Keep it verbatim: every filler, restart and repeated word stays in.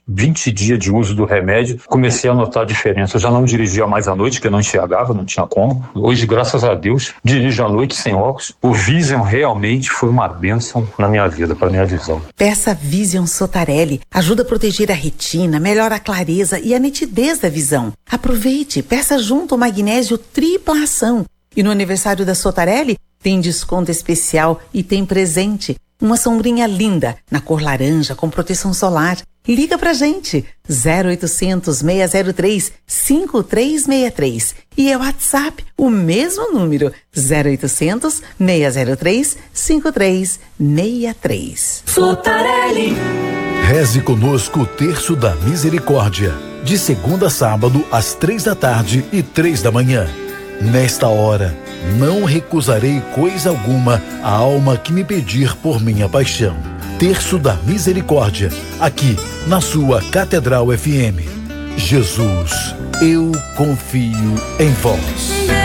vinte dias de uso do remédio, comecei a notar a diferença. Eu já não dirigia mais à noite, porque eu não enxergava, não tinha como. Hoje, graças a Deus, dirijo à noite sem óculos. O Vision realmente foi uma bênção na minha vida, para minha visão. Peça Vision Sotarelli. Ajuda a proteger a retina, melhora a clareza e a nitidez da visão. Aproveite, peça junto o magnésio tripla ação. E no aniversário da Sotarelli, tem desconto especial e tem presente. Uma sombrinha linda, na cor laranja, com proteção solar. Liga pra gente, zero oitocentos, seis zero três, cinco três seis três. E é o WhatsApp, o mesmo número, zero oitocentos, seis zero três, cinco três seis três. Sotarelli. Reze conosco o Terço da Misericórdia, de segunda a sábado, às três da tarde e três da manhã. Nesta hora, não recusarei coisa alguma à alma que me pedir por minha paixão. Terço da Misericórdia, aqui na sua Catedral F M. Jesus, eu confio em vós.